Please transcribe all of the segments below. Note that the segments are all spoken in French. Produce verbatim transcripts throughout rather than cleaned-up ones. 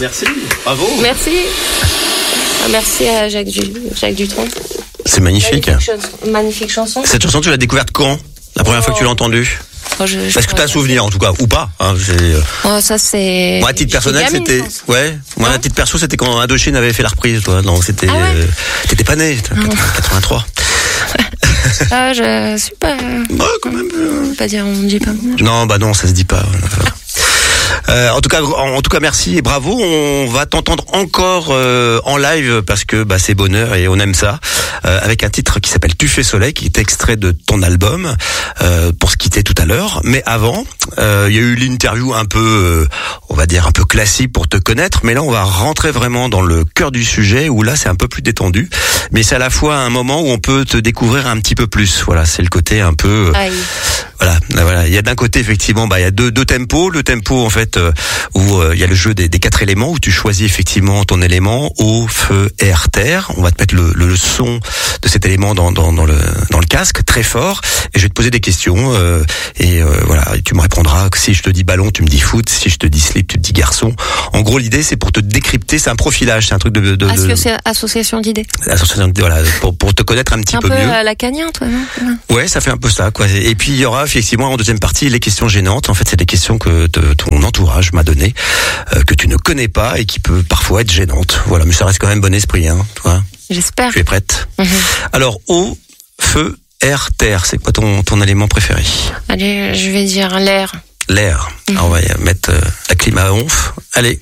merci. Bravo. Merci. Merci à Jacques, du... Jacques Dutronc. C'est magnifique. Magnifique chanson. Magnifique chanson. Cette chanson, tu l'as découverte quand? La première oh. fois que tu l'as entendue? Oh, je, je Est-ce que tu as un souvenir en tout cas ou pas hein, oh, ça c'est. Moi à titre personnel c'était ouais. Moi à titre perso c'était quand Indochine avait fait la reprise toi. Non c'était. Ah ouais euh... T'étais pas né. quatre-vingt-trois. Ah je suis pas. Ouais quand même. On peut pas dire on dit pas. Non bah non ça se dit pas. Euh, en tout cas, en, en tout cas, merci et bravo. On va t'entendre encore euh, en live parce que bah, c'est bonheur et on aime ça. Euh, avec un titre qui s'appelle Tu fais soleil, qui est extrait de ton album. Euh, pour se quitter tout à l'heure. Mais avant, euh, il y a eu l'interview un peu, euh, on va dire un peu classique pour te connaître. Mais là, on va rentrer vraiment dans le cœur du sujet où là, c'est un peu plus détendu. Mais c'est à la fois un moment où on peut te découvrir un petit peu plus. Voilà, c'est le côté un peu. Aïe. Voilà, voilà. Il y a d'un côté effectivement, bah il y a deux deux tempos. Le tempo en fait euh, où euh, il y a le jeu des, des quatre éléments où tu choisis effectivement ton élément eau, feu, air, terre. On va te mettre le, le, le son de cet élément dans dans dans le dans le casque très fort et je vais te poser des questions euh, et euh, voilà. Et tu me répondras. Si je te dis ballon, tu me dis foot. Si je te dis slip, tu me dis garçon. En gros, l'idée c'est pour te décrypter. C'est un profilage. C'est un truc de. de, de Associa- association d'idées. Association d'idées. Voilà, pour pour te connaître un petit un peu, peu mieux. Un peu lacanien, toi, non? Ouais, ça fait un peu ça, quoi. Et puis il y aura effectivement en deuxième partie les questions gênantes. En fait, c'est des questions que te, ton entourage m'a donné, euh, que tu ne connais pas et qui peut parfois être gênantes. Voilà, mais ça reste quand même bon esprit, hein. Toi. J'espère. Tu es prête? Mm-hmm. Alors, eau, feu, air, terre. C'est quoi ton ton élément préféré? Allez, je vais dire l'air. L'air. Mm-hmm. Alors, on va mettre euh, la clim à onf. Allez.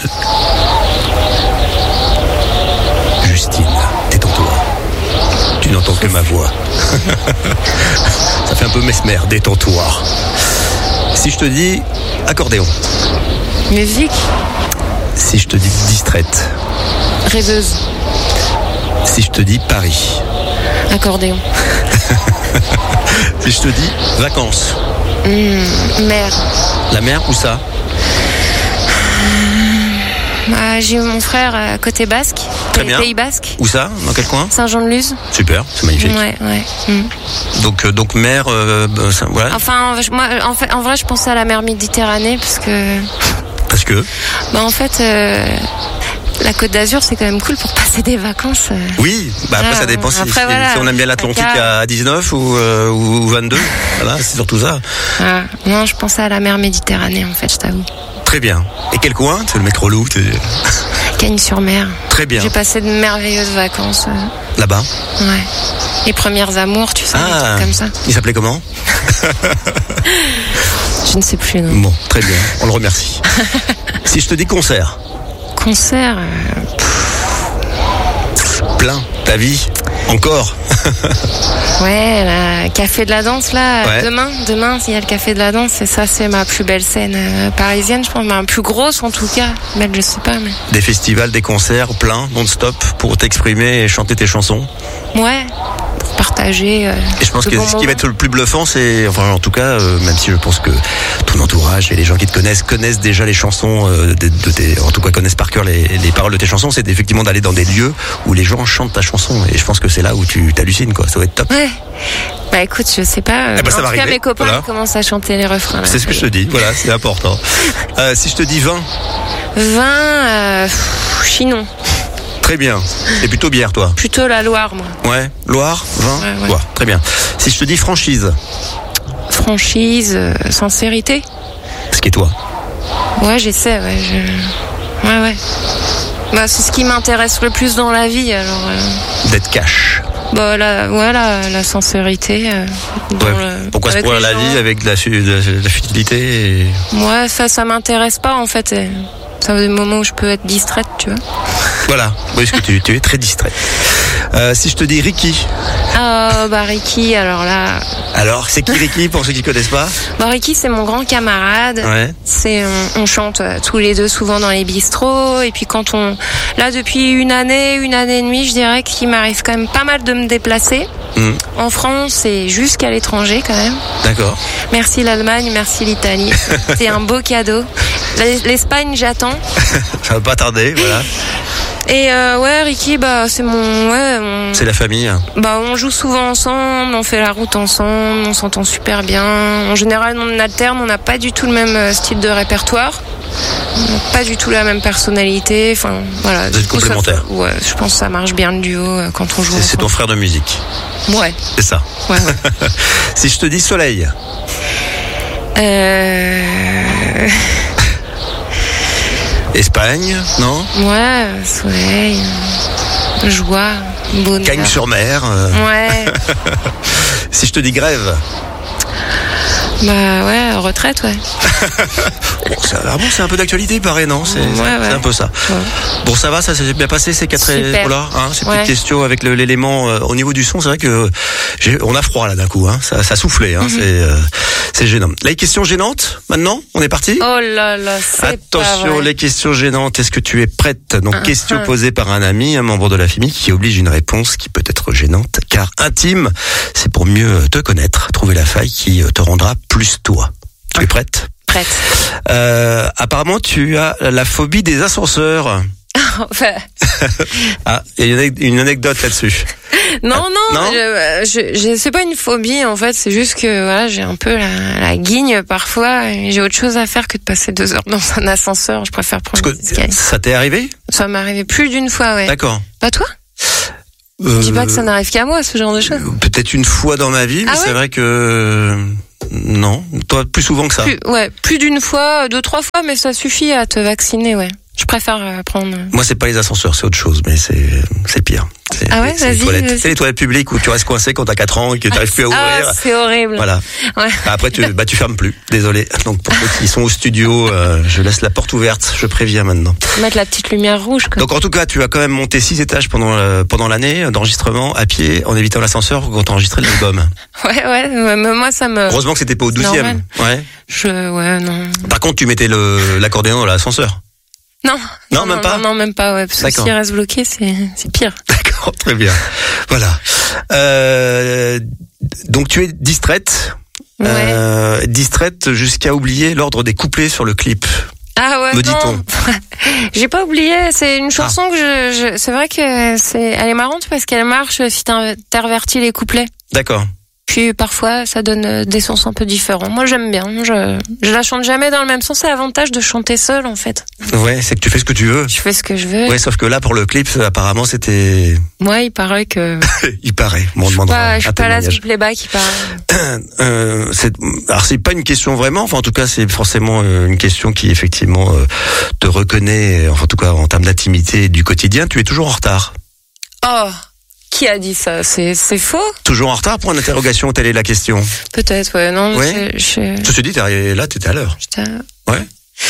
Justine, détends-toi. Tu n'entends que ma voix. Ça fait un peu mesmer, détends-toi. Si je te dis accordéon. Musique. Si je te dis distraite. Rêveuse. Si je te dis Paris. Accordéon. Si je te dis vacances. Mmh, mer. La mer, où ça? Ah, j'ai eu mon frère à côté basque, Très bien. Pays basque. Où ça? Dans quel coin? Saint-Jean-de-Luz. Super, c'est magnifique. Ouais, ouais. Mm. Donc, euh, donc mer, euh, ça, voilà. Enfin, moi, en fait, en vrai, je pensais à la mer Méditerranée parce que. Parce que. Bah, en fait, euh, la Côte d'Azur, c'est quand même cool pour passer des vacances. Euh... Oui, bah après ah, ça dépend si, après, si, voilà, si on aime bien l'Atlantique à dix-neuf ou, euh, ou vingt-deux. Voilà, c'est surtout ça. Ah, non, je pensais à la mer Méditerranée, en fait, je t'avoue. Très bien. Et quel coin? C'est le mec relou. T'es... Cagnes-sur-Mer. Très bien. J'ai passé de merveilleuses vacances. Euh... Là-bas? Ouais. Les premières amours, tu sais, ah, des trucs comme ça. Il s'appelait comment? Je ne sais plus, non. Bon, très bien. On le remercie. Si je te dis concert? Concert... Euh... Plein. Ta vie? Encore? Ouais, la Café de la Danse, là, ouais. demain, demain, il y a le Café de la Danse, et ça, c'est ma plus belle scène euh, parisienne, je pense, ma plus grosse, en tout cas, mais je sais pas, mais... Des festivals, des concerts, plein, non-stop, pour t'exprimer et chanter tes chansons? Ouais, pour partager... Euh, et je pense que bon ce moment. qui va être le plus bluffant, c'est, enfin, en tout cas, euh, même si je pense que ton entourage et les gens qui te connaissent, connaissent déjà les chansons, euh, de, de tes, en tout cas, connaissent par cœur les, les paroles de tes chansons, c'est effectivement d'aller dans des lieux où les gens chantent ta chanson, et je pense que c'est là où tu t'hallucines, quoi, ça va être top. Ouais. Bah écoute, je sais pas. Eh ben, ça en va tout cas, arriver. Mes copains Voilà. commencent à chanter les refrains. Là, c'est ce que je te dis. Voilà, c'est important. euh, si je te dis vin. Vin, euh, pff, Chinon. Très bien. C'est plutôt bière, toi. Plutôt la Loire, moi. Ouais. Loire, vin. Ouais, ouais. Loire. Très bien. Si je te dis franchise. Franchise, euh, sincérité. Ce qui est toi. Ouais, j'essaie. Ouais, je... ouais, ouais. Bah, c'est ce qui m'intéresse le plus dans la vie, alors. Euh... D'être cash. Bah, la, voilà, la sincérité. Euh, dans ouais. le, Pourquoi se prendre la vie avec de la, de la futilité et... Ouais, ça, ça m'intéresse pas, en fait. C'est des moments où je peux être distraite, tu vois. Voilà. Oui, parce que tu, tu es très distraite. Euh, si je te dis Ricky. Ah, bah, Ricky, alors là. Alors, c'est qui Ricky, pour ceux qui ne connaissent pas? Bah, Ricky, c'est mon grand camarade. Ouais. C'est, on, on chante euh, tous les deux souvent dans les bistrots. Et puis quand on, là, depuis une année, une année et demie, je dirais qu'il m'arrive quand même pas mal de me déplacer. Mmh. En France et jusqu'à l'étranger quand même. D'accord. Merci l'Allemagne, merci l'Italie. C'est un beau cadeau. L'Espagne, j'attends. Ça va pas tarder, voilà. Et euh, ouais, Ricky, bah c'est mon, ouais. On... C'est la famille. Bah on joue souvent ensemble, on fait la route ensemble, on s'entend super bien. En général, on alterne, on n'a pas du tout le même style de répertoire. pas du tout la même personnalité. Enfin, voilà. Vous êtes complémentaires. Ça, ouais, je pense que ça marche bien le duo quand on joue. C'est, c'est ton frère de musique. Ouais. C'est ça. Ouais, ouais. Si je te dis soleil. Euh... Espagne, non? Ouais, soleil, joie, bonheur. Cagnes-sur-Mer. Euh... Ouais. Si je te dis grève. Bah ouais, retraite, ouais. Bon, ça, ah bon, c'est un peu d'actualité, pareil, non? C'est, ouais, c'est, ouais. c'est un peu ça. Ouais. Bon, ça va, ça s'est bien passé ces quatre Super. hein, ces ouais. petites questions avec le, l'élément euh, au niveau du son. C'est vrai que j'ai, on a froid là d'un coup, hein. Ça, ça soufflait, hein. Mm-hmm. C'est, euh, c'est gênant. Là, les questions gênantes. Maintenant, on est parti. Oh là là, c'est attention, pas vrai. Les questions gênantes. Est-ce que tu es prête? Donc, uh-huh. question posée par un ami, un membre de la famille, qui oblige une réponse qui peut être gênante, car intime. C'est pour mieux te connaître, trouver la faille qui te rendra plus toi. Tu es prête? Prête. Euh, apparemment, tu as la phobie des ascenseurs. Enfin... ah, il y a une anecdote là-dessus. Non, ah, non, non je, je, je, c'est pas une phobie en fait, c'est juste que voilà, j'ai un peu la, la guigne parfois. Et j'ai autre chose à faire que de passer deux heures dans un ascenseur. Je préfère prendre des escaliers. Ça t'est arrivé? Ça m'est arrivé plus d'une fois, ouais. D'accord. Pas toi? Euh... Je dis pas que ça n'arrive qu'à moi, ce genre de choses. Peut-être une fois dans ma vie, mais ah ouais c'est vrai que non. Toi, plus souvent que ça. Plus, ouais, plus d'une fois, deux, trois fois, mais ça suffit à te vacciner, ouais. Je préfère prendre. Moi, c'est pas les ascenseurs, c'est autre chose, mais c'est c'est pire. C'est, ah ouais, c'est vas-y, les toilettes. vas-y. C'est les toilettes publiques où tu restes coincé quand t'as quatre ans et que t'arrives plus à ouvrir. Ah, c'est horrible. Voilà. Ouais. Après, tu bah tu fermes plus. Désolé. Donc pour ceux qui sont au studio, euh, je laisse la porte ouverte. Je préviens maintenant. Mettre la petite lumière rouge. Quoi. Donc en tout cas, tu as quand même monté six étages pendant euh, pendant l'année d'enregistrement à pied en évitant l'ascenseur quand t'as enregistré l'album. Ouais, ouais. Mais moi, ça me. Heureusement que c'était pas au douzième. Ouais. Je, ouais, non. Par contre, tu mettais le l'accordéon dans l'ascenseur. Non, non, non, même non, pas. Non, non, même pas. Ouais, parce D'accord. que s'il reste bloqué, c'est c'est pire. D'accord, très bien. Voilà. Euh, donc tu es distraite, ouais. euh, distraite jusqu'à oublier l'ordre des couplets sur le clip. Ah ouais. Me non. dit-on. J'ai pas oublié. C'est une chanson ah. que je, je. C'est vrai que c'est. Elle est marrante parce qu'elle marche si t'intervertis les couplets. D'accord. Puis parfois, ça donne des sens un peu différents. Moi, j'aime bien. Je, je la chante jamais dans le même sens. C'est l'avantage de chanter seule, en fait. Ouais, c'est que tu fais ce que tu veux. Je fais ce que je veux. Ouais, sauf que là, pour le clip, apparemment, c'était. Moi, il paraît que. il paraît. Bon, on je suis demandera. pas, je suis pas là sous playback, il paraît. euh, c'est, alors, c'est pas une question vraiment. Enfin, en tout cas, c'est forcément une question qui, effectivement, euh, te reconnaît. Enfin, en tout cas, en termes d'intimité du quotidien, tu es toujours en retard. Oh. Qui a dit ça? C'est, c'est faux? Toujours en retard pour une interrogation, telle est la question. Peut-être, ouais. Non, ouais. je, je... je te dis, t'es là, t'étais à l'heure. J'étais à... Ouais.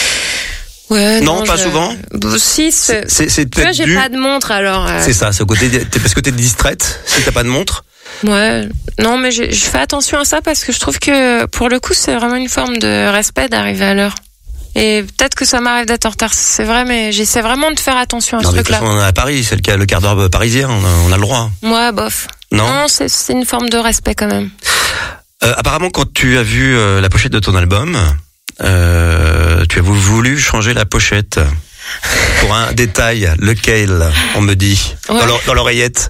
Ouais. Non, non pas je... souvent. Bon, si, c'est. c'est, c'est tu vois, j'ai dû... pas de montre, alors. Euh... C'est ça, c'est au côté, t'es, parce que t'es distraite, si t'as pas de montre. Ouais. Non, mais je, je fais attention à ça parce que je trouve que, pour le coup, c'est vraiment une forme de respect d'arriver à l'heure. Et peut-être que ça m'arrive d'être en retard, c'est vrai, mais j'essaie vraiment de faire attention à non, ce mais truc-là. De toute façon, on est à Paris, c'est le, cas, le quart d'heure parisien, on a, on a le droit. Moi, bof. Non, non c'est, c'est une forme de respect quand même. Euh, apparemment, quand tu as vu euh, la pochette de ton album, euh, tu as voulu changer la pochette pour un détail, lequel, on me dit, ouais. dans, dans l'oreillette.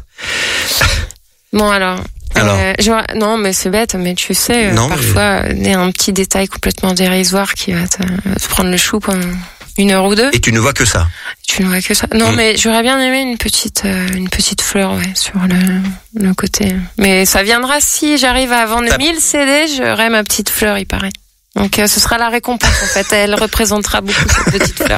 Bon, alors... Alors. Euh, genre, non, mais c'est bête, mais tu sais, non, parfois, mais... un petit détail complètement dérisoire qui va te, te prendre le chou pendant une heure ou deux. Et tu ne vois que ça. Tu ne vois que ça. Non, mmh. mais j'aurais bien aimé une petite, euh, une petite fleur, ouais, sur le, le côté. Mais ça viendra si j'arrive à vendre T'as... mille C D, j'aurai ma petite fleur, il paraît. Donc, euh, ce sera la récompense, en fait. Elle représentera beaucoup cette petite fleur.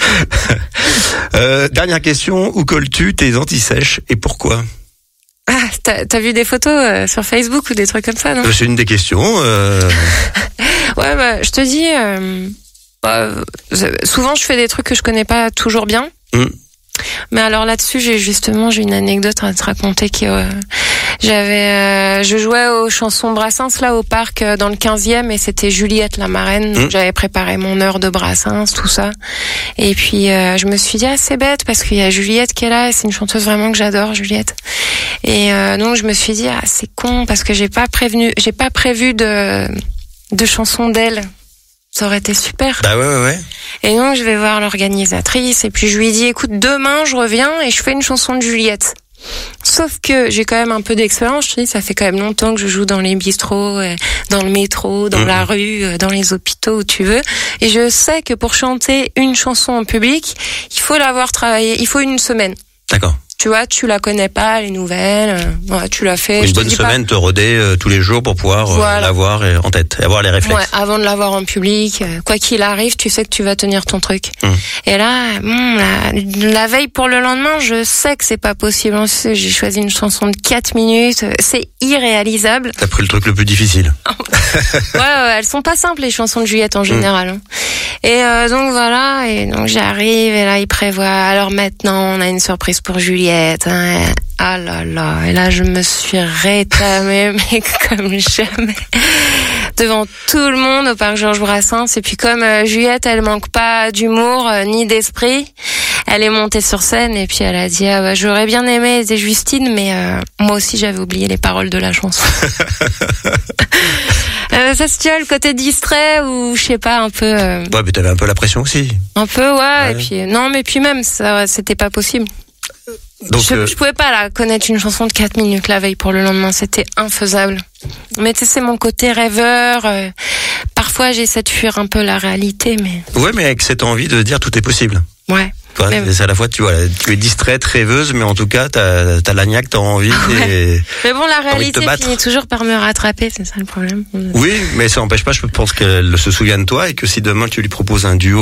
euh, dernière question. Où colles-tu tes anti-sèches et pourquoi? Ah, t'as, t'as vu des photos euh, sur Facebook ou des trucs comme ça, non? C'est une des questions. Euh... ouais, bah, je te dis, euh, bah, souvent je fais des trucs que je connais pas toujours bien. Mm. Mais alors là-dessus, j'ai justement, j'ai une anecdote à te raconter qui, euh, j'avais, euh, je jouais aux chansons Brassens là au parc euh, dans le quinzième et c'était Juliette la marraine. Donc mmh. j'avais préparé mon heure de Brassens, tout ça. Et puis euh, je me suis dit ah c'est bête parce qu'il y a Juliette qui est là et c'est une chanteuse vraiment que j'adore, Juliette. Et euh, donc je me suis dit ah c'est con parce que j'ai pas prévenu, j'ai pas prévu de de chansons d'elle. Ça aurait été super. Bah ouais, ouais, ouais. Et donc, je vais voir l'organisatrice, et puis je lui dis, écoute, demain, je reviens et je fais une chanson de Juliette. sauf que j'ai quand même un peu d'expérience. Je te dis, ça fait quand même longtemps que je joue dans les bistrots, dans le métro, dans mmh. la rue, dans les hôpitaux, où tu veux. Et je sais que pour chanter une chanson en public, il faut l'avoir travaillé, il faut une semaine. D'accord. Tu vois, tu la connais pas, les nouvelles, euh, ouais, tu l'as fait. Une je bonne te semaine, pas... te roder euh, tous les jours pour pouvoir euh, voilà. l'avoir en tête, et avoir les réflexes. Ouais, avant de l'avoir en public, euh, quoi qu'il arrive, tu sais que tu vas tenir ton truc. Mmh. Et là, bon, la, la veille pour le lendemain, je sais que c'est pas possible. J'ai choisi une chanson de quatre minutes, c'est irréalisable. T'as pris le truc le plus difficile. ouais, ouais, elles sont pas simples les chansons de Juliette en général. Mmh. Hein. Et euh, donc voilà, et donc j'arrive et là il prévoit. Alors maintenant on a une surprise pour Juliette. Hein. Ah là là, et là je me suis rétamée mais comme jamais devant tout le monde au parc Georges Brassens. Et puis comme euh, Juliette, elle manque pas d'humour euh, ni d'esprit, elle est montée sur scène et puis elle a dit ah bah j'aurais bien aimé aider Justine, mais euh, moi aussi j'avais oublié les paroles de la chanson. Euh, ça se tient le côté distrait ou je sais pas un peu. Euh... Ouais, mais t'avais un peu la pression aussi. Un peu, ouais. ouais. Et puis non, mais puis même ça, c'était pas possible. Donc, je, euh... je pouvais pas là connaître une chanson de quatre minutes la veille pour le lendemain, c'était infaisable. Mais tu sais, c'est mon côté rêveur. Euh... Parfois, j'essaie de fuir un peu la réalité, mais. Ouais, mais avec cette envie de dire tout est possible. Ouais. Toi, mais... c'est à la fois, tu vois, tu es distraite, rêveuse, mais en tout cas, t'as, t'as l'agnac, t'as envie. Ouais. Et... Mais bon, la réalité finit toujours par me rattraper, c'est ça le problème. Oui, mais ça n'empêche pas, je pense qu'elle se souvient de toi et que si demain tu lui proposes un duo